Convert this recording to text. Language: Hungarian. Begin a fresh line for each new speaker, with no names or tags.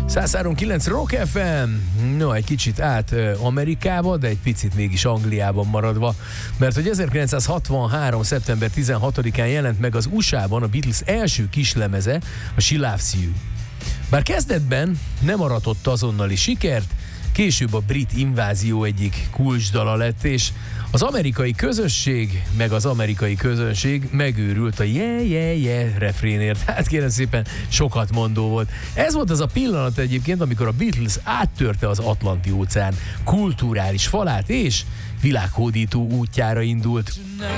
103.9 Rock FM, no, egy kicsit át Amerikába, de egy picit mégis Angliában maradva, mert hogy 1963. szeptember 16-án jelent meg az USA-ban a Beatles első kislemeze, a She Loves You. Bár kezdetben nem aratott azonnali sikert, később a brit invázió egyik kulcsdala lett, és az amerikai közösség, meg az amerikai közönség megőrült a yeah, yeah, yeah refrénért. Hát kérem szépen, sokat mondó volt. Ez volt az a pillanat egyébként, amikor a Beatles áttörte az Atlanti-óceán kulturális falát, és világhódító útjára indult.